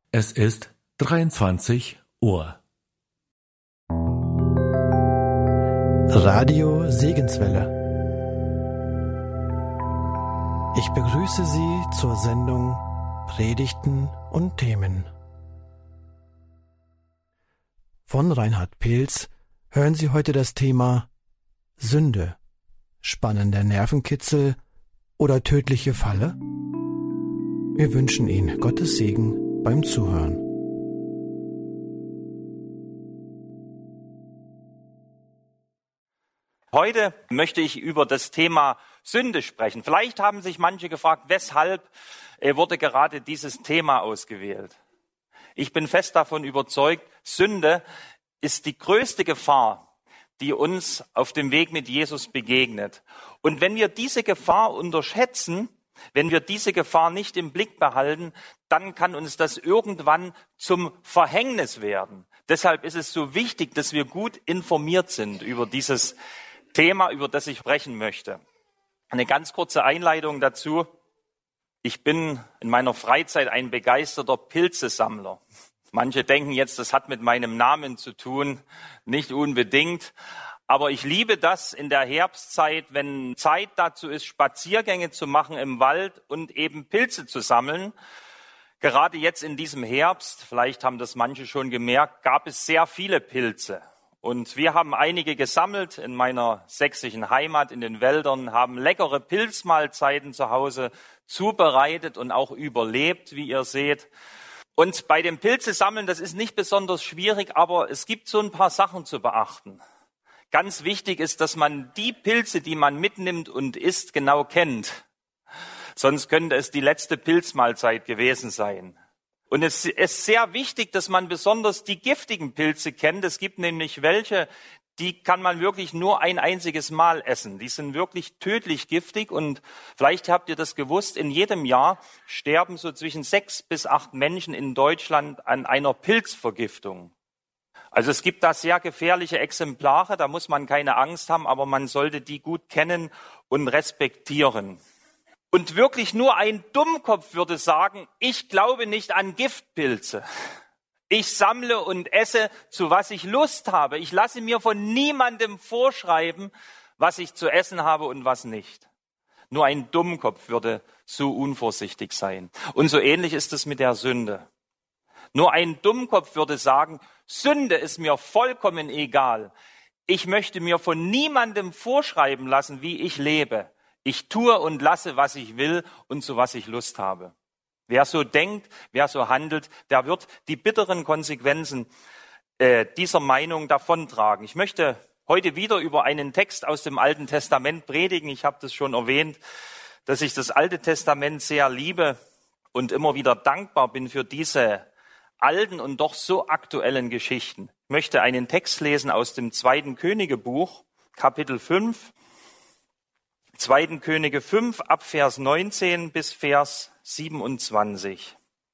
Es ist 23 Uhr. Radio Segenswelle. Ich begrüße Sie zur Sendung Predigten und Themen. Von Reinhard Peels hören Sie heute das Thema Sünde, spannender Nervenkitzel oder tödliche Falle? Wir wünschen Ihnen Gottes Segen beim Zuhören. Heute möchte ich über das Thema Sünde sprechen. Vielleicht haben sich manche gefragt, weshalb wurde gerade dieses Thema ausgewählt. Ich bin fest davon überzeugt, Sünde ist die größte Gefahr, die uns auf dem Weg mit Jesus begegnet. Und wenn wir diese Gefahr unterschätzen, wenn wir diese Gefahr nicht im Blick behalten, dann kann uns das irgendwann zum Verhängnis werden. Deshalb ist es so wichtig, dass wir gut informiert sind über dieses Thema, über das ich sprechen möchte. Eine ganz kurze Einleitung dazu. Ich bin in meiner Freizeit ein begeisterter Pilzesammler. Manche denken jetzt, das hat mit meinem Namen zu tun. Nicht unbedingt. Aber ich liebe das in der Herbstzeit, wenn Zeit dazu ist, Spaziergänge zu machen im Wald und eben Pilze zu sammeln. Gerade jetzt in diesem Herbst, vielleicht haben das manche schon gemerkt, gab es sehr viele Pilze. Und wir haben einige gesammelt in meiner sächsischen Heimat, in den Wäldern, haben leckere Pilzmahlzeiten zu Hause zubereitet und auch überlebt, wie ihr seht. Und bei dem Pilzesammeln, das ist nicht besonders schwierig, aber es gibt so ein paar Sachen zu beachten. Ganz wichtig ist, dass man die Pilze, die man mitnimmt und isst, genau kennt. Sonst könnte es die letzte Pilzmahlzeit gewesen sein. Und es ist sehr wichtig, dass man besonders die giftigen Pilze kennt. Es gibt nämlich welche, die kann man wirklich nur ein einziges Mal essen. Die sind wirklich tödlich giftig und vielleicht habt ihr das gewusst, in jedem Jahr sterben so zwischen 6 bis 8 Menschen in Deutschland an einer Pilzvergiftung. Also es gibt da sehr gefährliche Exemplare, da muss man keine Angst haben, aber man sollte die gut kennen und respektieren. Und wirklich nur ein Dummkopf würde sagen, ich glaube nicht an Giftpilze. Ich sammle und esse, zu was ich Lust habe. Ich lasse mir von niemandem vorschreiben, was ich zu essen habe und was nicht. Nur ein Dummkopf würde so unvorsichtig sein. Und so ähnlich ist es mit der Sünde. Nur ein Dummkopf würde sagen, Sünde ist mir vollkommen egal. Ich möchte mir von niemandem vorschreiben lassen, wie ich lebe. Ich tue und lasse, was ich will und zu was ich Lust habe. Wer so denkt, wer so handelt, der wird die bitteren Konsequenzen dieser Meinung davontragen. Ich möchte heute wieder über einen Text aus dem Alten Testament predigen. Ich habe das schon erwähnt, dass ich das Alte Testament sehr liebe und immer wieder dankbar bin für diese alten und doch so aktuellen Geschichten. Ich möchte einen Text lesen aus dem 2. Königebuch, Kapitel 5. 2. Könige 5, ab Vers 19 bis Vers 27.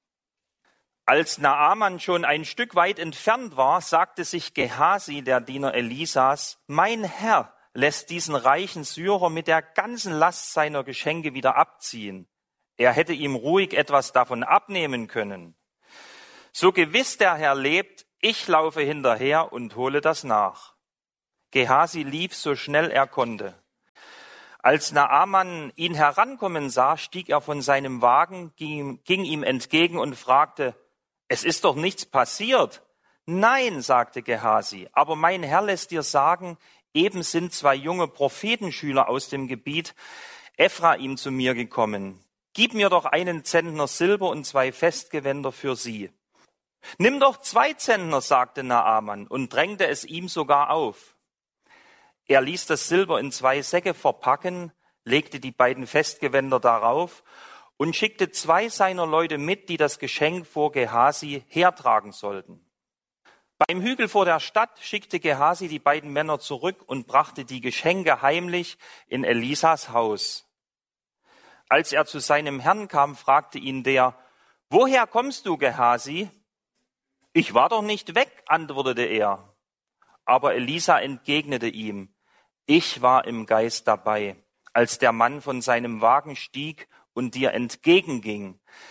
Als Naaman schon ein Stück weit entfernt war, sagte sich Gehasi, der Diener Elisas, mein Herr lässt diesen reichen Syrer mit der ganzen Last seiner Geschenke wieder abziehen. Er hätte ihm ruhig etwas davon abnehmen können. So gewiss der Herr lebt, ich laufe hinterher und hole das nach. Gehasi lief so schnell er konnte. Als Naaman ihn herankommen sah, stieg er von seinem Wagen, ging ihm entgegen und fragte, es ist doch nichts passiert. Nein, sagte Gehasi, aber mein Herr lässt dir sagen, eben sind 2 junge Prophetenschüler aus dem Gebiet Ephraim zu mir gekommen. Gib mir doch einen Zentner Silber und 2 Festgewänder für sie. Nimm doch 2 Zentner, sagte Naaman und drängte es ihm sogar auf. Er ließ das Silber in 2 Säcke verpacken, legte die beiden Festgewänder darauf und schickte 2 seiner Leute mit, die das Geschenk vor Gehasi hertragen sollten. Beim Hügel vor der Stadt schickte Gehasi die beiden Männer zurück und brachte die Geschenke heimlich in Elisas Haus. Als er zu seinem Herrn kam, fragte ihn der, woher kommst du, Gehasi? Ich war doch nicht weg, antwortete er. Aber Elisa entgegnete ihm, ich war im Geist dabei, als der Mann von seinem Wagen stieg und dir entgegenging.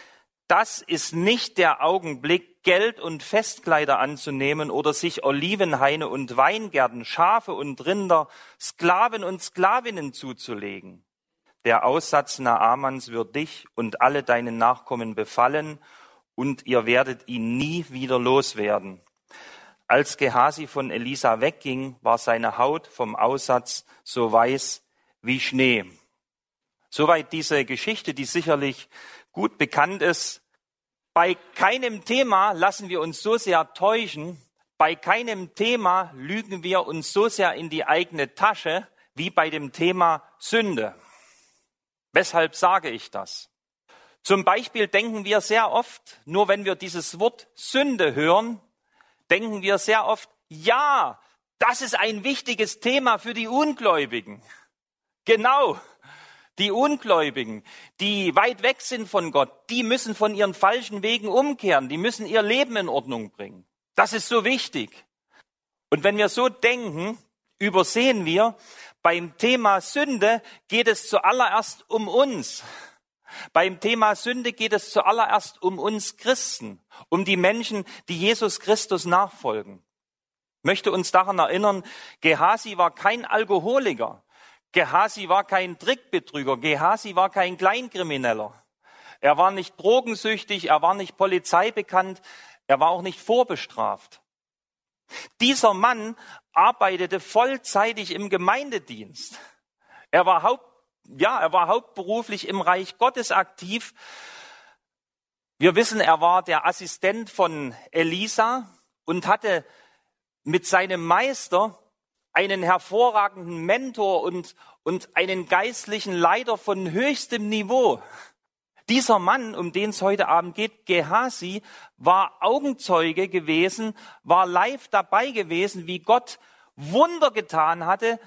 das ist nicht der Augenblick, Geld und Festkleider anzunehmen oder sich Olivenhaine und Weingärten, Schafe und Rinder, Sklaven und Sklavinnen zuzulegen. Der Aussatz Naamans wird dich und alle deine Nachkommen befallen, und ihr werdet ihn nie wieder loswerden. Als Gehasi von Elisa wegging, war seine Haut vom Aussatz so weiß wie Schnee. Soweit diese Geschichte, die sicherlich gut bekannt ist. Bei keinem Thema lassen wir uns so sehr täuschen, bei keinem Thema lügen wir uns so sehr in die eigene Tasche wie bei dem Thema Sünde. Weshalb sage ich das? Zum Beispiel denken wir sehr oft, nur wenn wir dieses Wort Sünde hören, denken wir sehr oft, ja, das ist ein wichtiges Thema für die Ungläubigen. Genau. Die Ungläubigen, die weit weg sind von Gott, die müssen von ihren falschen Wegen umkehren, die müssen ihr Leben in Ordnung bringen. Das ist so wichtig. Und wenn wir so denken, übersehen wir, beim Thema Sünde geht es zuallererst um uns. Beim Thema Sünde geht es zuallererst um uns Christen, um die Menschen, die Jesus Christus nachfolgen. Ich möchte uns daran erinnern, Gehasi war kein Alkoholiker. Gehasi war kein Trickbetrüger, Gehasi war kein Kleinkrimineller. Er war nicht drogensüchtig, er war nicht polizeibekannt, er war auch nicht vorbestraft. Dieser Mann arbeitete vollzeitig im Gemeindedienst. Er war hauptberuflich im Reich Gottes aktiv. Wir wissen, er war der Assistent von Elisa und hatte mit seinem Meister einen hervorragenden Mentor und einen geistlichen Leiter von höchstem Niveau. Dieser Mann, um den es heute Abend geht, Gehasi, war Augenzeuge gewesen, war live dabei gewesen, wie Gott Wunder getan hatte,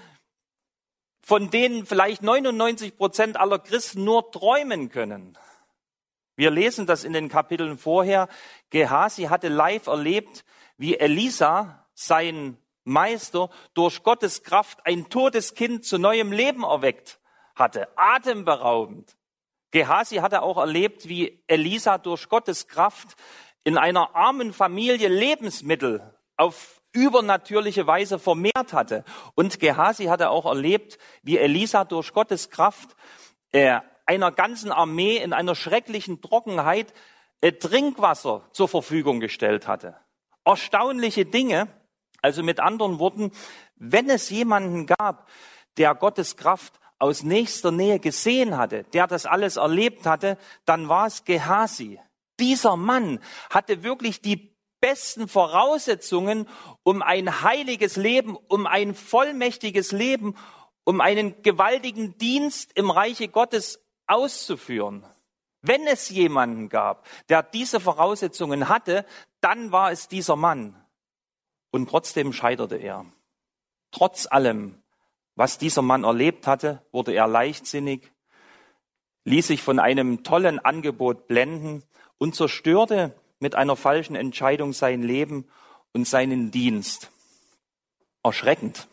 von denen vielleicht 99% aller Christen nur träumen können. Wir lesen das in den Kapiteln vorher. Gehasi hatte live erlebt, wie Elisa, sein Meister, durch Gottes Kraft ein totes Kind zu neuem Leben erweckt hatte. Atemberaubend. Gehasi hatte auch erlebt, wie Elisa durch Gottes Kraft in einer armen Familie Lebensmittel auf übernatürliche Weise vermehrt hatte. Und Gehasi hatte auch erlebt, wie Elisa durch Gottes Kraft einer ganzen Armee in einer schrecklichen Trockenheit Trinkwasser zur Verfügung gestellt hatte. Erstaunliche Dinge. Also mit anderen Worten, wenn es jemanden gab, der Gottes Kraft aus nächster Nähe gesehen hatte, der das alles erlebt hatte, dann war es Gehasi. Dieser Mann hatte wirklich die besten Voraussetzungen, um ein heiliges Leben, um ein vollmächtiges Leben, um einen gewaltigen Dienst im Reiche Gottes auszuführen. Wenn es jemanden gab, der diese Voraussetzungen hatte, dann war es dieser Mann. Und trotzdem scheiterte er. Trotz allem, was dieser Mann erlebt hatte, wurde er leichtsinnig, ließ sich von einem tollen Angebot blenden und zerstörte mit einer falschen Entscheidung sein Leben und seinen Dienst. Erschreckend.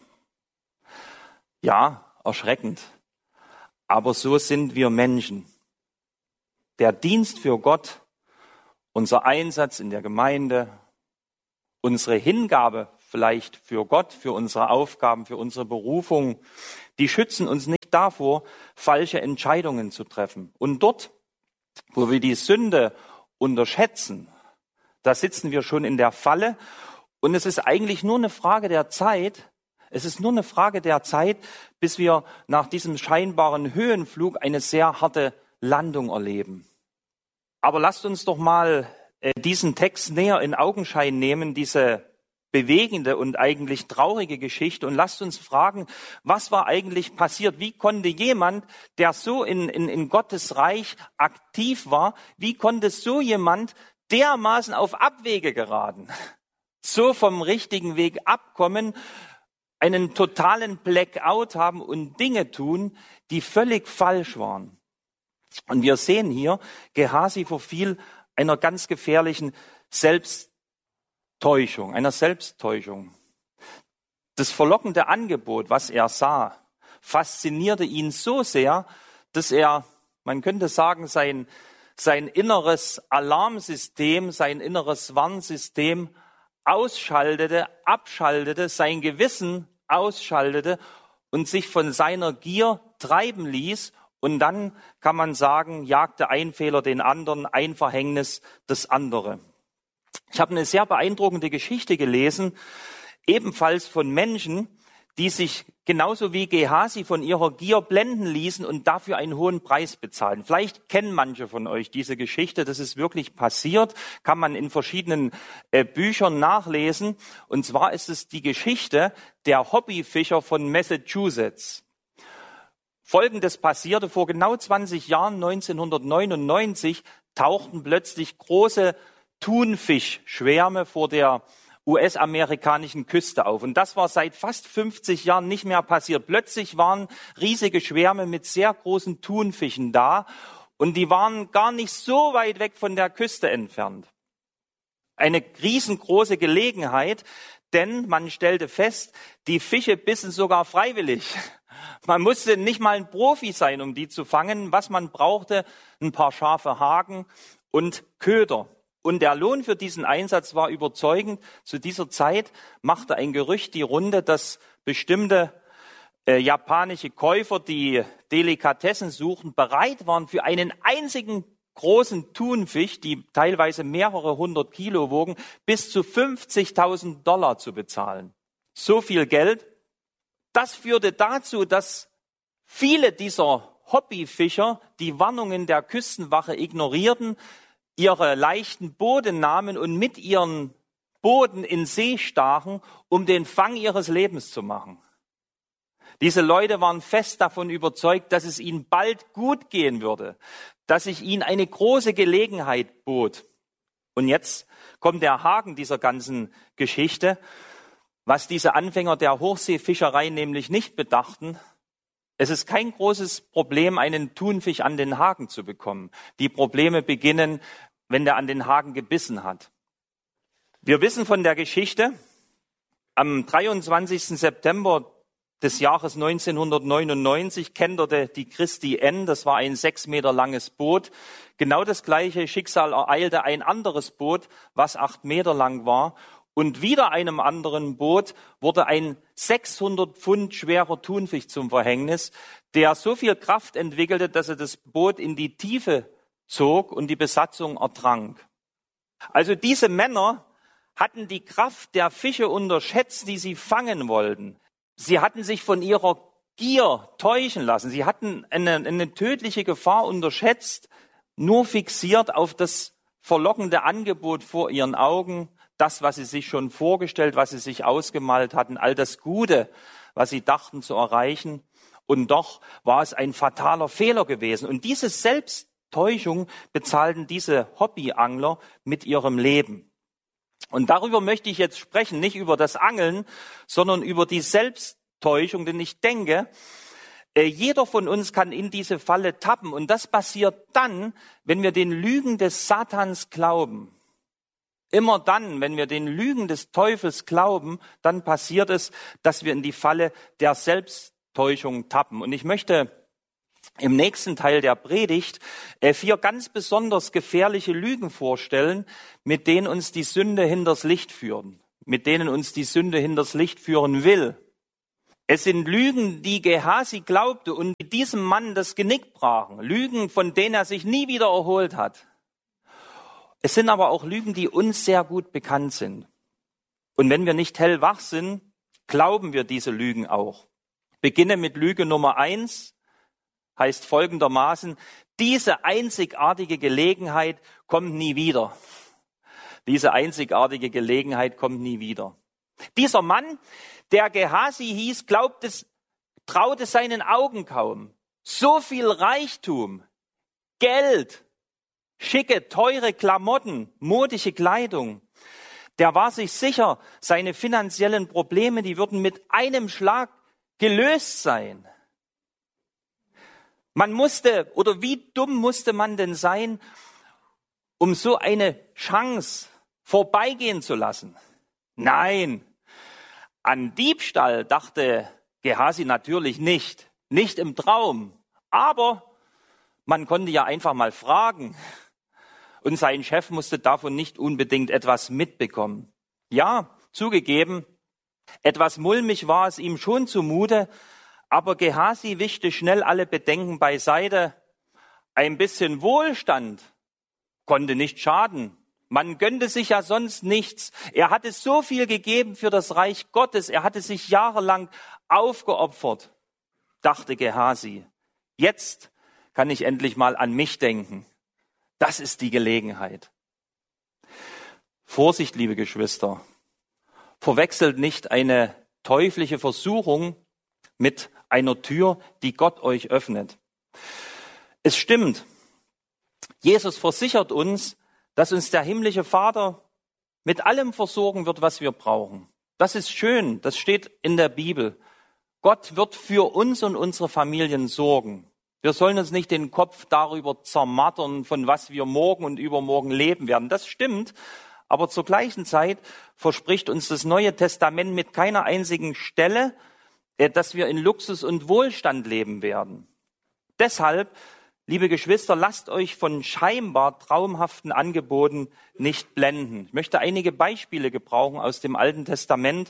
Ja, erschreckend. Aber so sind wir Menschen. Der Dienst für Gott, unser Einsatz in der Gemeinde, unsere Hingabe vielleicht für Gott, für unsere Aufgaben, für unsere Berufung, die schützen uns nicht davor, falsche Entscheidungen zu treffen. Und dort, wo wir die Sünde unterschätzen, da sitzen wir schon in der Falle. Und es ist eigentlich nur eine Frage der Zeit, bis wir nach diesem scheinbaren Höhenflug eine sehr harte Landung erleben. Aber lasst uns doch mal diesen Text näher in Augenschein nehmen, diese bewegende und eigentlich traurige Geschichte, und lasst uns fragen, was war eigentlich passiert? Wie konnte jemand, der so in Gottes Reich aktiv war, wie konnte so jemand dermaßen auf Abwege geraten, so vom richtigen Weg abkommen, einen totalen Blackout haben und Dinge tun, die völlig falsch waren? Und wir sehen hier, Gehasi verfiel einer ganz gefährlichen Selbsttäuschung. Das verlockende Angebot, was er sah, faszinierte ihn so sehr, dass er, man könnte sagen, sein sein inneres Alarmsystem, sein inneres Warnsystem ausschaltete, abschaltete, sein Gewissen ausschaltete und sich von seiner Gier treiben ließ. Und dann kann man sagen, jagte ein Fehler den anderen, ein Verhängnis das andere. Ich habe eine sehr beeindruckende Geschichte gelesen, ebenfalls von Menschen, die sich genauso wie Gehasi von ihrer Gier blenden ließen und dafür einen hohen Preis bezahlen. Vielleicht kennen manche von euch diese Geschichte, das ist wirklich passiert, kann man in verschiedenen Büchern nachlesen. Und zwar ist es die Geschichte der Hobbyfischer von Massachusetts. Folgendes passierte: Vor genau 20 Jahren, 1999, tauchten plötzlich große Thunfischschwärme vor der US-amerikanischen Küste auf. Und das war seit fast 50 Jahren nicht mehr passiert. Plötzlich waren riesige Schwärme mit sehr großen Thunfischen da und die waren gar nicht so weit weg von der Küste entfernt. Eine riesengroße Gelegenheit, denn man stellte fest, die Fische bissen sogar freiwillig. Man musste nicht mal ein Profi sein, um die zu fangen. Was man brauchte, ein paar scharfe Haken und Köder. Und der Lohn für diesen Einsatz war überzeugend. Zu dieser Zeit machte ein Gerücht die Runde, dass bestimmte japanische Käufer, die Delikatessen suchten, bereit waren, für einen einzigen großen Thunfisch, die teilweise mehrere 100 Kilo wogen, bis zu $50.000 zu bezahlen. So viel Geld. Das führte dazu, dass viele dieser Hobbyfischer die Warnungen der Küstenwache ignorierten, ihre leichten Boote nahmen und mit ihren Booten in See stachen, um den Fang ihres Lebens zu machen. Diese Leute waren fest davon überzeugt, dass es ihnen bald gut gehen würde, dass sich ihnen eine große Gelegenheit bot. Und jetzt kommt der Haken dieser ganzen Geschichte, was diese Anfänger der Hochseefischerei nämlich nicht bedachten. Es ist kein großes Problem, einen Thunfisch an den Haken zu bekommen. Die Probleme beginnen, wenn der an den Haken gebissen hat. Wir wissen von der Geschichte, am 23. September des Jahres 1999 kenterte die Christi N, das war ein 6 Meter langes Boot. Genau das gleiche Schicksal ereilte ein anderes Boot, was 8 Meter lang war. Und wieder einem anderen Boot wurde ein 600 Pfund schwerer Thunfisch zum Verhängnis, der so viel Kraft entwickelte, dass er das Boot in die Tiefe zog und die Besatzung ertrank. Also diese Männer hatten die Kraft der Fische unterschätzt, die sie fangen wollten. Sie hatten sich von ihrer Gier täuschen lassen. Sie hatten eine tödliche Gefahr unterschätzt, nur fixiert auf das verlockende Angebot vor ihren Augen, das, was sie sich schon vorgestellt, was sie sich ausgemalt hatten, all das Gute, was sie dachten zu erreichen. Und doch war es ein fataler Fehler gewesen. Und diese Selbsttäuschung bezahlten diese Hobbyangler mit ihrem Leben. Und darüber möchte ich jetzt sprechen, nicht über das Angeln, sondern über die Selbsttäuschung. Denn ich denke, jeder von uns kann in diese Falle tappen. Und das passiert dann, wenn wir den Lügen des Satans glauben. Immer dann, wenn wir den Lügen des Teufels glauben, dann passiert es, dass wir in die Falle der Selbsttäuschung tappen. Und ich möchte im nächsten Teil der Predigt 4 ganz besonders gefährliche Lügen vorstellen, mit denen uns die Sünde hinters Licht führen, mit denen uns die Sünde hinters Licht führen will. Es sind Lügen, die Gehasi glaubte und die diesem Mann das Genick brachen. Lügen, von denen er sich nie wieder erholt hat. Es sind aber auch Lügen, die uns sehr gut bekannt sind. Und wenn wir nicht hellwach sind, glauben wir diese Lügen auch. Beginne mit Lüge Nummer 1, heißt folgendermaßen: Diese einzigartige Gelegenheit kommt nie wieder. Diese einzigartige Gelegenheit kommt nie wieder. Dieser Mann, der Gehasi hieß, traute seinen Augen kaum. So viel Reichtum, Geld, schicke, teure Klamotten, modische Kleidung. Der war sich sicher, seine finanziellen Probleme, die würden mit einem Schlag gelöst sein. Wie dumm musste man denn sein, um so eine Chance vorbeigehen zu lassen? Nein, an Diebstahl dachte Gehasi natürlich nicht im Traum. Aber man konnte ja einfach mal fragen. und sein Chef musste davon nicht unbedingt etwas mitbekommen. Ja, zugegeben, etwas mulmig war es ihm schon zumute, aber Gehasi wischte schnell alle Bedenken beiseite. Ein bisschen Wohlstand konnte nicht schaden. Man gönnte sich ja sonst nichts. Er hatte so viel gegeben für das Reich Gottes. Er hatte sich jahrelang aufgeopfert, dachte Gehasi. Jetzt kann ich endlich mal an mich denken. Das ist die Gelegenheit. Vorsicht, liebe Geschwister. Verwechselt nicht eine teuflische Versuchung mit einer Tür, die Gott euch öffnet. Es stimmt, Jesus versichert uns, dass uns der himmlische Vater mit allem versorgen wird, was wir brauchen. Das ist schön, das steht in der Bibel. Gott wird für uns und unsere Familien sorgen. Wir sollen uns nicht den Kopf darüber zermartern, von was wir morgen und übermorgen leben werden. Das stimmt, aber zur gleichen Zeit verspricht uns das Neue Testament mit keiner einzigen Stelle, dass wir in Luxus und Wohlstand leben werden. Deshalb, liebe Geschwister, lasst euch von scheinbar traumhaften Angeboten nicht blenden. Ich möchte einige Beispiele gebrauchen aus dem Alten Testament.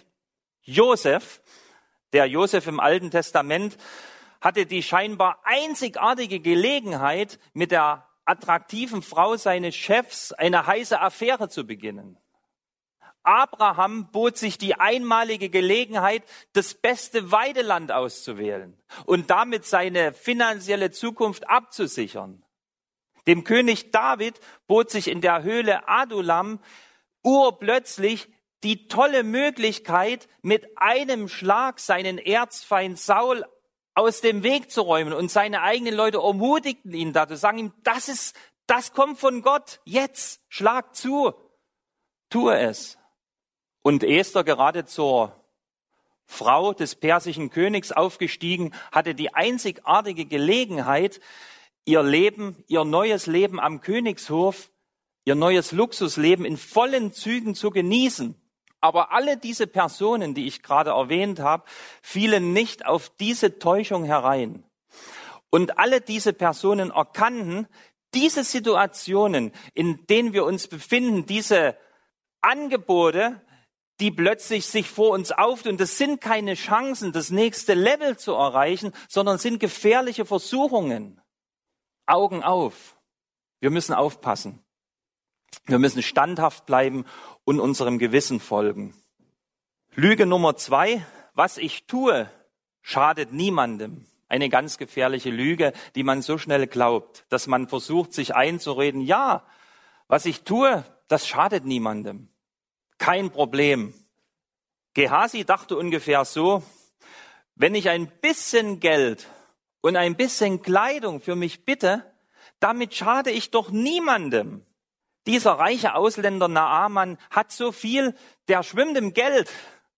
Der Josef im Alten Testament hatte die scheinbar einzigartige Gelegenheit, mit der attraktiven Frau seines Chefs eine heiße Affäre zu beginnen. Abraham bot sich die einmalige Gelegenheit, das beste Weideland auszuwählen und damit seine finanzielle Zukunft abzusichern. Dem König David bot sich in der Höhle Adullam urplötzlich die tolle Möglichkeit, mit einem Schlag seinen Erzfeind Saul aus dem Weg zu räumen, und seine eigenen Leute ermutigten ihn dazu, sagen ihm, das kommt von Gott, jetzt, schlag zu, tue es. Und Esther, gerade zur Frau des persischen Königs aufgestiegen, hatte die einzigartige Gelegenheit, ihr neues Leben am Königshof, ihr neues Luxusleben in vollen Zügen zu genießen. Aber alle diese Personen, die ich gerade erwähnt habe, fielen nicht auf diese Täuschung herein. Und alle diese Personen erkannten, diese Situationen, in denen wir uns befinden, diese Angebote, die plötzlich sich vor uns auftun, das sind keine Chancen, das nächste Level zu erreichen, sondern sind gefährliche Versuchungen. Augen auf. Wir müssen aufpassen. Wir müssen standhaft bleiben und unserem Gewissen folgen. Lüge Nummer 2, was ich tue, schadet niemandem. Eine ganz gefährliche Lüge, die man so schnell glaubt, dass man versucht, sich einzureden, ja, was ich tue, das schadet niemandem. Kein Problem. Gehasi dachte ungefähr so, wenn ich ein bisschen Geld und ein bisschen Kleidung für mich bitte, damit schade ich doch niemandem. Dieser reiche Ausländer Naaman hat so viel, der schwimmt im Geld.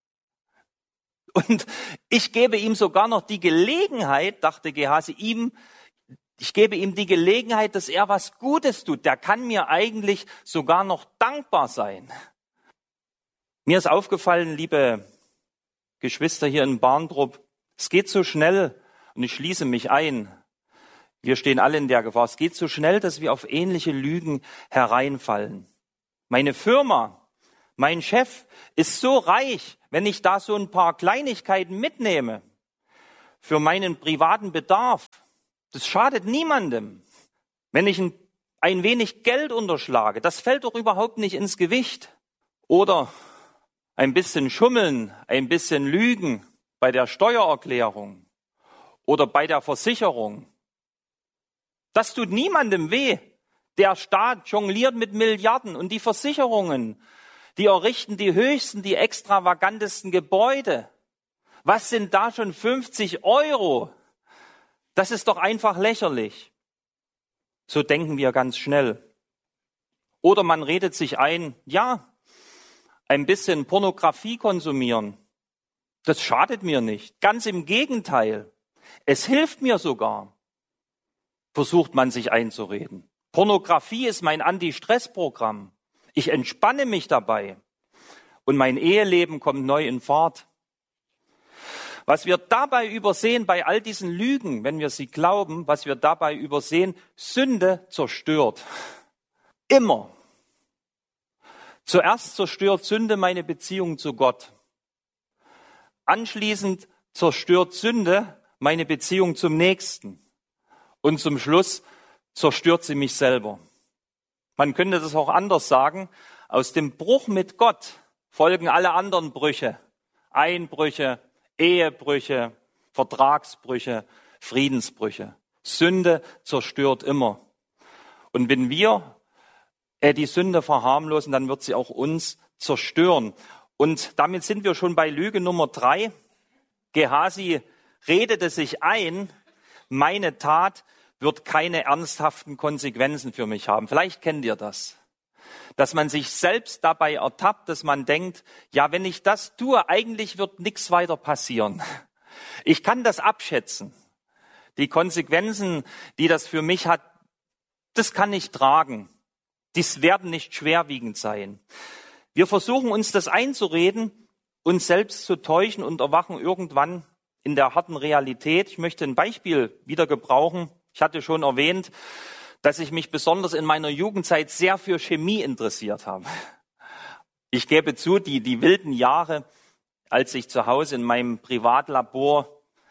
Und ich gebe ihm sogar noch die Gelegenheit, dachte Gehasi, ich gebe ihm die Gelegenheit, dass er was Gutes tut. Der kann mir eigentlich sogar noch dankbar sein. Mir ist aufgefallen, liebe Geschwister hier in Barndrup, es geht so schnell, und ich schließe mich ein. Wir stehen alle in der Gefahr. Es geht so schnell, dass wir auf ähnliche Lügen hereinfallen. Meine Firma, mein Chef ist so reich, wenn ich da so ein paar Kleinigkeiten mitnehme für meinen privaten Bedarf. Das schadet niemandem. Wenn ich ein wenig Geld unterschlage, das fällt doch überhaupt nicht ins Gewicht. Oder ein bisschen schummeln, ein bisschen lügen bei der Steuererklärung oder bei der Versicherung. Das tut niemandem weh. Der Staat jongliert mit Milliarden und die Versicherungen, die errichten die höchsten, die extravagantesten Gebäude. Was sind da schon 50 €? Das ist doch einfach lächerlich. So denken wir ganz schnell. Oder man redet sich ein, ja, ein bisschen Pornografie konsumieren, das schadet mir nicht. Ganz im Gegenteil, es hilft mir sogar, versucht man sich einzureden. Pornografie ist mein Anti-Stress-Programm. Ich entspanne mich dabei und mein Eheleben kommt neu in Fahrt. Was wir dabei übersehen bei all diesen Lügen, wenn wir sie glauben, was wir dabei übersehen, Sünde zerstört. Immer. Zuerst zerstört Sünde meine Beziehung zu Gott. Anschließend zerstört Sünde meine Beziehung zum Nächsten. Und zum Schluss zerstört sie mich selber. Man könnte das auch anders sagen. Aus dem Bruch mit Gott folgen alle anderen Brüche. Einbrüche, Ehebrüche, Vertragsbrüche, Friedensbrüche. Sünde zerstört immer. Und wenn wir die Sünde verharmlosen, dann wird sie auch uns zerstören. Und damit sind wir schon bei Lüge Nummer 3. Gehasi redete sich ein, meine Tat wird keine ernsthaften Konsequenzen für mich haben. Vielleicht kennt ihr das. Dass man sich selbst dabei ertappt, dass man denkt, ja, wenn ich das tue, eigentlich wird nichts weiter passieren. Ich kann das abschätzen. Die Konsequenzen, die das für mich hat, das kann ich tragen. Dies werden nicht schwerwiegend sein. Wir versuchen uns das einzureden, uns selbst zu täuschen und erwachen irgendwann in der harten Realität. Ich möchte ein Beispiel wieder gebrauchen. Ich hatte schon erwähnt, dass ich mich besonders in meiner Jugendzeit sehr für Chemie interessiert habe. Ich gebe zu, die wilden Jahre, als ich zu Hause in meinem Privatlabor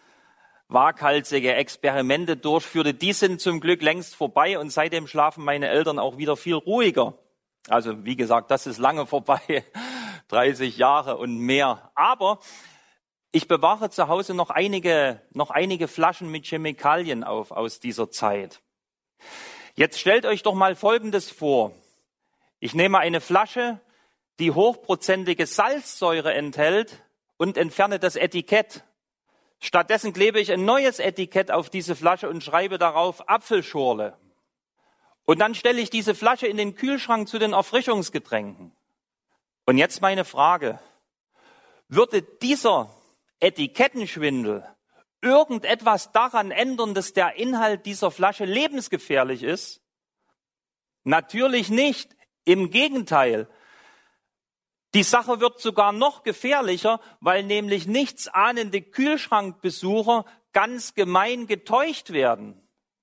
waghalsige Experimente durchführte, die sind zum Glück längst vorbei und seitdem schlafen meine Eltern auch wieder viel ruhiger. Also wie gesagt, das ist lange vorbei, 30 Jahre und mehr. Aber ich bewahre zu Hause noch einige Flaschen mit Chemikalien auf aus dieser Zeit. Jetzt stellt euch doch mal Folgendes vor. Ich nehme eine Flasche, die hochprozentige Salzsäure enthält und entferne das Etikett. Stattdessen klebe ich ein neues Etikett auf diese Flasche und schreibe darauf Apfelschorle. Und dann stelle ich diese Flasche in den Kühlschrank zu den Erfrischungsgetränken. Und jetzt meine Frage. Würde dieser Etikettenschwindel irgendetwas daran ändern, dass der Inhalt dieser Flasche lebensgefährlich ist? Natürlich nicht. Im Gegenteil. Die Sache wird sogar noch gefährlicher, weil nämlich nichtsahnende Kühlschrankbesucher ganz gemein getäuscht werden.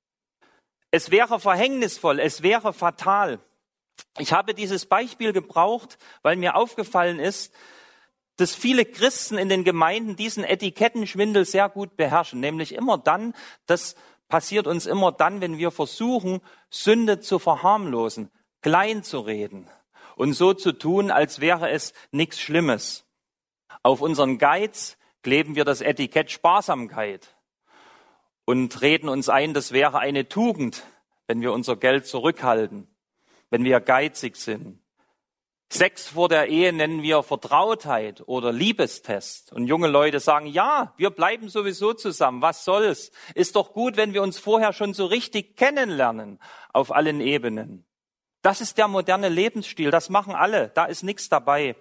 Es wäre verhängnisvoll, es wäre fatal. Ich habe dieses Beispiel gebraucht, weil mir aufgefallen ist, dass viele Christen in den Gemeinden diesen Etikettenschwindel sehr gut beherrschen. Nämlich immer dann, das passiert uns immer dann, wenn wir versuchen, Sünde zu verharmlosen, klein zu reden und so zu tun, als wäre es nichts Schlimmes. Auf unseren Geiz kleben wir das Etikett Sparsamkeit und reden uns ein, das wäre eine Tugend, wenn wir unser Geld zurückhalten, wenn wir geizig sind. Sex vor der Ehe nennen wir Vertrautheit oder Liebestest. Und junge Leute sagen, ja, wir bleiben sowieso zusammen, was soll's? Ist doch gut, wenn wir uns vorher schon so richtig kennenlernen, auf allen Ebenen. Das ist der moderne Lebensstil, das machen alle, da ist nichts dabei.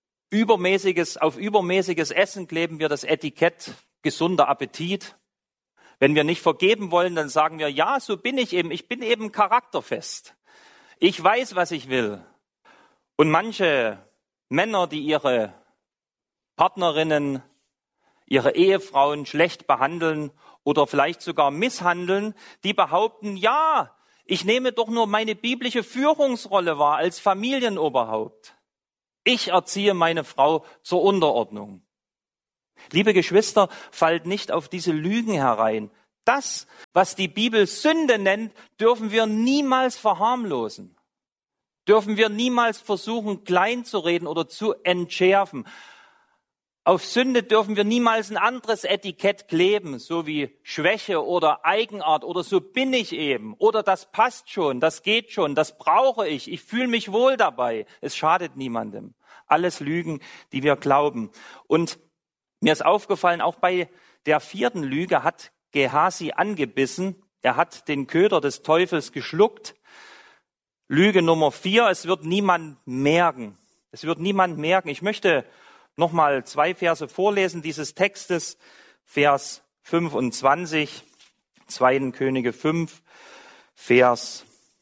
Auf übermäßiges Essen kleben wir das Etikett gesunder Appetit. Wenn wir nicht vergeben wollen, dann sagen wir, ja, so bin ich bin eben charakterfest. Ich weiß, was ich will. Und manche Männer, die ihre Partnerinnen, ihre Ehefrauen schlecht behandeln oder vielleicht sogar misshandeln, die behaupten, ja, ich nehme doch nur meine biblische Führungsrolle wahr als Familienoberhaupt. Ich erziehe meine Frau zur Unterordnung. Liebe Geschwister, fallt nicht auf diese Lügen herein. Das, was die Bibel Sünde nennt, dürfen wir niemals verharmlosen. Dürfen wir niemals versuchen, klein zu reden oder zu entschärfen. Auf Sünde dürfen wir niemals ein anderes Etikett kleben, so wie Schwäche oder Eigenart oder so bin ich eben. Oder das passt schon, das geht schon, das brauche ich fühle mich wohl dabei. Es schadet niemandem. Alles Lügen, die wir glauben. Und mir ist aufgefallen, auch bei der 4. Lüge hat Gehasi angebissen. Er hat den Köder des Teufels geschluckt. Lüge Nummer 4, es wird niemand merken. Es wird niemand merken. Ich möchte nochmal 2 Verse vorlesen dieses Textes. Vers 25, 2. Könige 5, Vers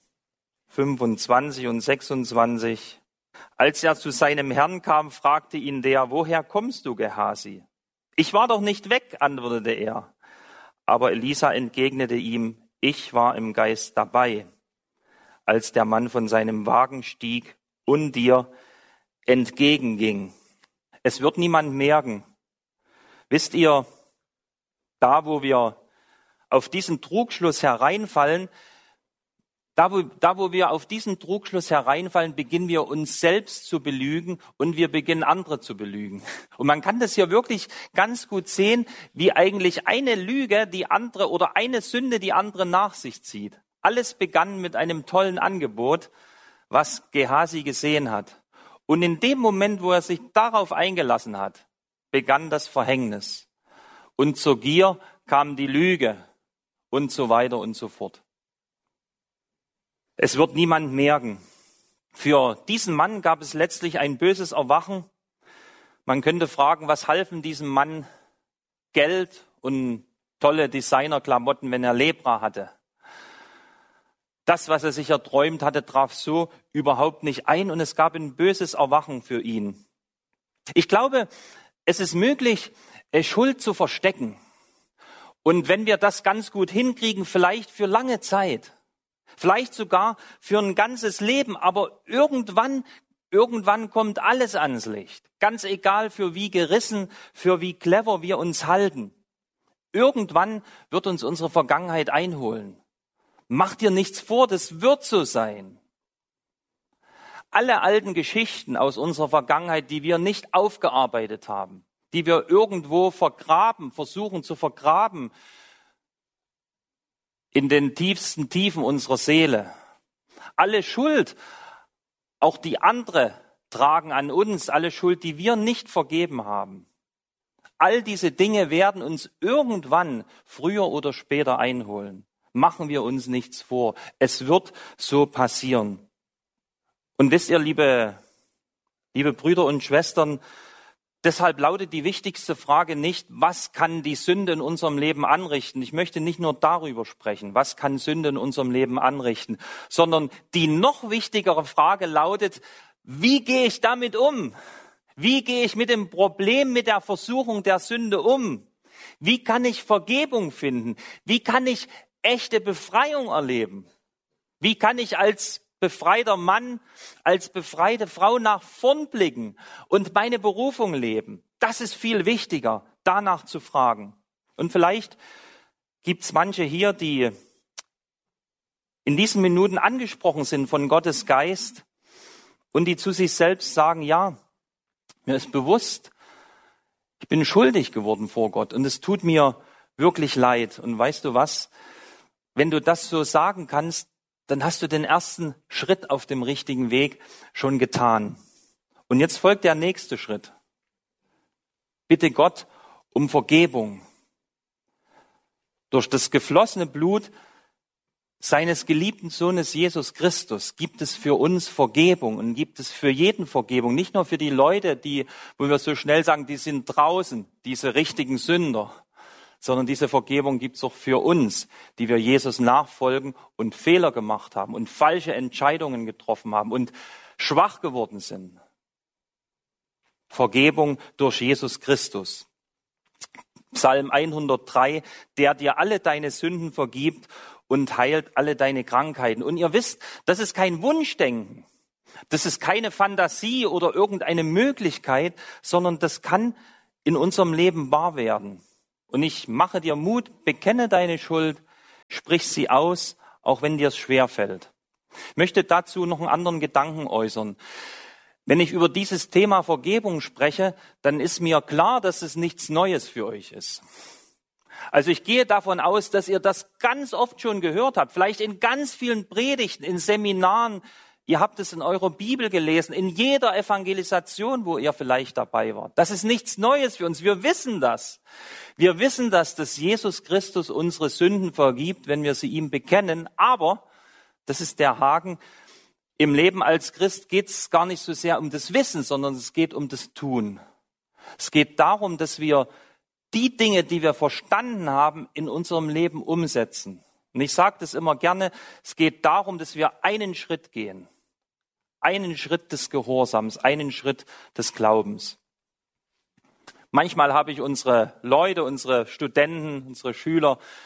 25 und 26. Als er zu seinem Herrn kam, fragte ihn der, woher kommst du, Gehasi? Ich war doch nicht weg, antwortete er. Aber Elisa entgegnete ihm, ich war im Geist dabei, als der Mann von seinem Wagen stieg und dir entgegenging. Es wird niemand merken. Wisst ihr, da wo wir auf diesen Trugschluss hereinfallen, beginnen wir uns selbst zu belügen und wir beginnen andere zu belügen. Und man kann das hier wirklich ganz gut sehen, wie eigentlich eine Lüge die andere oder eine Sünde die andere nach sich zieht. Alles begann mit einem tollen Angebot, was Gehasi gesehen hat. Und in dem Moment, wo er sich darauf eingelassen hat, begann das Verhängnis. Und zur Gier kam die Lüge und so weiter und so fort. Es wird niemand merken. Für diesen Mann gab es letztlich ein böses Erwachen. Man könnte fragen, was halfen diesem Mann Geld und tolle Designerklamotten, wenn er Lepra hatte? Das, was er sich erträumt hatte, traf so überhaupt nicht ein und es gab ein böses Erwachen für ihn. Ich glaube, es ist möglich, Schuld zu verstecken. Und wenn wir das ganz gut hinkriegen, vielleicht für lange Zeit, vielleicht sogar für ein ganzes Leben, aber irgendwann kommt alles ans Licht. Ganz egal, für wie gerissen, für wie clever wir uns halten. Irgendwann wird uns unsere Vergangenheit einholen. Mach dir nichts vor, das wird so sein. Alle alten Geschichten aus unserer Vergangenheit, die wir nicht aufgearbeitet haben, die wir irgendwo versuchen zu vergraben, in den tiefsten Tiefen unserer Seele. Alle Schuld, auch die andere tragen an uns, alle Schuld, die wir nicht vergeben haben. All diese Dinge werden uns irgendwann früher oder später einholen. Machen wir uns nichts vor. Es wird so passieren. Und wisst ihr, liebe Brüder und Schwestern, deshalb lautet die wichtigste Frage nicht, was kann die Sünde in unserem Leben anrichten? Ich möchte nicht nur darüber sprechen, was kann Sünde in unserem Leben anrichten, sondern die noch wichtigere Frage lautet, wie gehe ich damit um? Wie gehe ich mit dem Problem, mit der Versuchung der Sünde um? Wie kann ich Vergebung finden? Wie kann ich echte Befreiung erleben? Wie kann ich als befreiter Mann, als befreite Frau nach vorn blicken und meine Berufung leben? Das ist viel wichtiger, danach zu fragen. Und vielleicht gibt es manche hier, die in diesen Minuten angesprochen sind von Gottes Geist und die zu sich selbst sagen, ja, mir ist bewusst, ich bin schuldig geworden vor Gott und es tut mir wirklich leid. Und weißt du was? Wenn du das so sagen kannst, dann hast du den ersten Schritt auf dem richtigen Weg schon getan. Und jetzt folgt der nächste Schritt. Bitte Gott um Vergebung. Durch das geflossene Blut seines geliebten Sohnes Jesus Christus gibt es für uns Vergebung und gibt es für jeden Vergebung. Nicht nur für die Leute, wo wir so schnell sagen, die sind draußen, diese richtigen Sünder, sondern diese Vergebung gibt es auch für uns, die wir Jesus nachfolgen und Fehler gemacht haben und falsche Entscheidungen getroffen haben und schwach geworden sind. Vergebung durch Jesus Christus. Psalm 103, der dir alle deine Sünden vergibt und heilt alle deine Krankheiten. Und ihr wisst, das ist kein Wunschdenken, das ist keine Fantasie oder irgendeine Möglichkeit, sondern das kann in unserem Leben wahr werden. Und ich mache dir Mut, bekenne deine Schuld, sprich sie aus, auch wenn dir es schwerfällt. Ich möchte dazu noch einen anderen Gedanken äußern. Wenn ich über dieses Thema Vergebung spreche, dann ist mir klar, dass es nichts Neues für euch ist. Also ich gehe davon aus, dass ihr das ganz oft schon gehört habt, vielleicht in ganz vielen Predigten, in Seminaren. Ihr habt es in eurer Bibel gelesen, in jeder Evangelisation, wo ihr vielleicht dabei wart. Das ist nichts Neues für uns. Wir wissen das. Wir wissen, dass Jesus Christus unsere Sünden vergibt, wenn wir sie ihm bekennen. Aber, das ist der Haken, im Leben als Christ geht es gar nicht so sehr um das Wissen, sondern es geht um das Tun. Es geht darum, dass wir die Dinge, die wir verstanden haben, in unserem Leben umsetzen. Und ich sage das immer gerne, es geht darum, dass wir einen Schritt gehen. Einen Schritt des Gehorsams, einen Schritt des Glaubens. Manchmal habe ich unsere Leute, unsere Studenten, unsere Schüler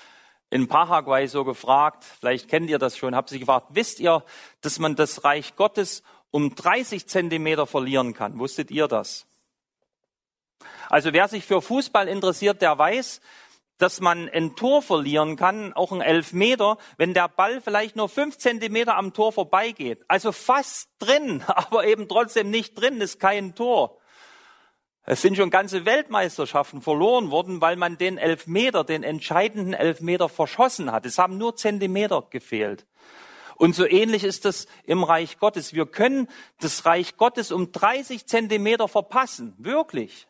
in Paraguay so gefragt, vielleicht kennt ihr das schon, habe sie gefragt, wisst ihr, dass man das Reich Gottes um 30 Zentimeter verlieren kann? Wusstet ihr das? Also wer sich für Fußball interessiert, der weiß, dass man ein Tor verlieren kann, auch ein Elfmeter, wenn der Ball vielleicht nur 5 Zentimeter am Tor vorbeigeht. Also fast drin, aber eben trotzdem nicht drin, ist kein Tor. Es sind schon ganze Weltmeisterschaften verloren worden, weil man den Elfmeter, den entscheidenden Elfmeter verschossen hat. Es haben nur Zentimeter gefehlt. Und so ähnlich ist das im Reich Gottes. Wir können das Reich Gottes um 30 Zentimeter verpassen. Wirklich.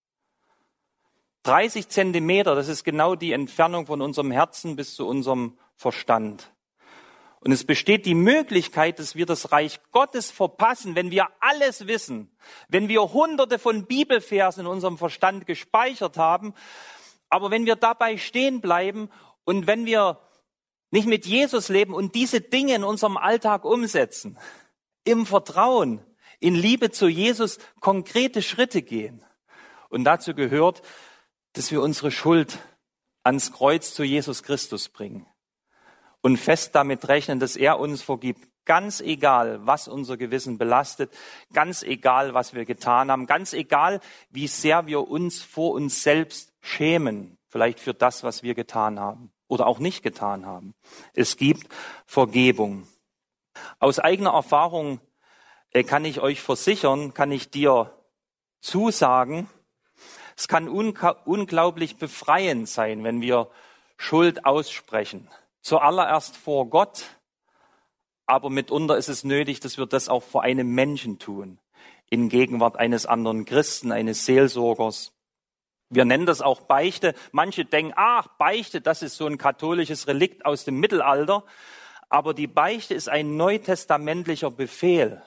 30 Zentimeter, das ist genau die Entfernung von unserem Herzen bis zu unserem Verstand. Und es besteht die Möglichkeit, dass wir das Reich Gottes verpassen, wenn wir alles wissen, wenn wir hunderte von Bibelversen in unserem Verstand gespeichert haben, aber wenn wir dabei stehen bleiben und wenn wir nicht mit Jesus leben und diese Dinge in unserem Alltag umsetzen, im Vertrauen, in Liebe zu Jesus konkrete Schritte gehen. Und dazu gehört, dass wir unsere Schuld ans Kreuz zu Jesus Christus bringen und fest damit rechnen, dass er uns vergibt. Ganz egal, was unser Gewissen belastet, ganz egal, was wir getan haben, ganz egal, wie sehr wir uns vor uns selbst schämen, vielleicht für das, was wir getan haben oder auch nicht getan haben. Es gibt Vergebung. Aus eigener Erfahrung kann ich euch versichern, kann ich dir zusagen, es kann unglaublich befreiend sein, wenn wir Schuld aussprechen. Zuallererst vor Gott, aber mitunter ist es nötig, dass wir das auch vor einem Menschen tun, in Gegenwart eines anderen Christen, eines Seelsorgers. Wir nennen das auch Beichte. Manche denken, Beichte, das ist so ein katholisches Relikt aus dem Mittelalter. Aber die Beichte ist ein neutestamentlicher Befehl.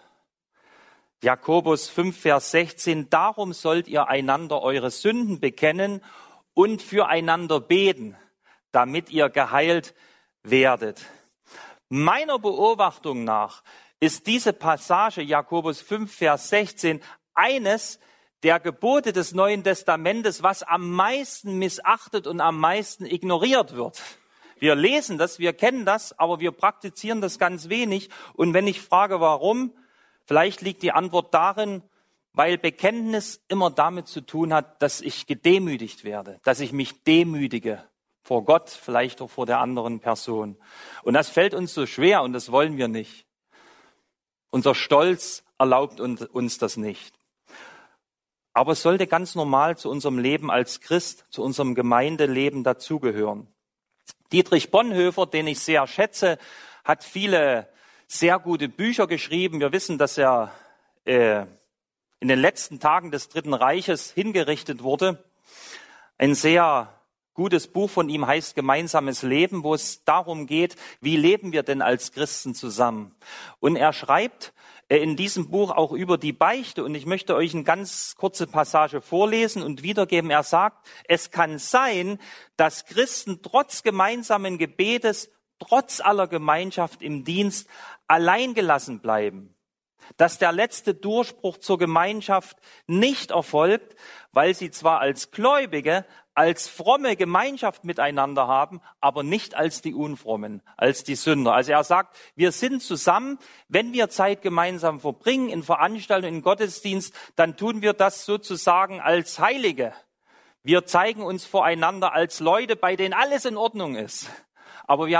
Jakobus 5, Vers 16, darum sollt ihr einander eure Sünden bekennen und füreinander beten, damit ihr geheilt werdet. Meiner Beobachtung nach ist diese Passage, Jakobus 5, Vers 16, eines der Gebote des Neuen Testamentes, was am meisten missachtet und am meisten ignoriert wird. Wir lesen das, wir kennen das, aber wir praktizieren das ganz wenig. Und wenn ich frage, warum, vielleicht liegt die Antwort darin, weil Bekenntnis immer damit zu tun hat, dass ich gedemütigt werde, dass ich mich demütige vor Gott, vielleicht auch vor der anderen Person. Und das fällt uns so schwer und das wollen wir nicht. Unser Stolz erlaubt uns das nicht. Aber es sollte ganz normal zu unserem Leben als Christ, zu unserem Gemeindeleben dazugehören. Dietrich Bonhoeffer, den ich sehr schätze, hat viele sehr gute Bücher geschrieben. Wir wissen, dass er in den letzten Tagen des Dritten Reiches hingerichtet wurde. Ein sehr gutes Buch von ihm heißt Gemeinsames Leben, wo es darum geht, wie leben wir denn als Christen zusammen? Und er schreibt in diesem Buch auch über die Beichte. Und ich möchte euch eine ganz kurze Passage vorlesen und wiedergeben. Er sagt, es kann sein, dass Christen trotz gemeinsamen Gebetes, trotz aller Gemeinschaft im Dienst allein gelassen bleiben. Dass der letzte Durchbruch zur Gemeinschaft nicht erfolgt, weil sie zwar als Gläubige, als fromme Gemeinschaft miteinander haben, aber nicht als die Unfrommen, als die Sünder. Also er sagt, wir sind zusammen, wenn wir Zeit gemeinsam verbringen, in Veranstaltungen, in Gottesdienst, dann tun wir das sozusagen als Heilige. Wir zeigen uns voreinander als Leute, bei denen alles in Ordnung ist. Aber wir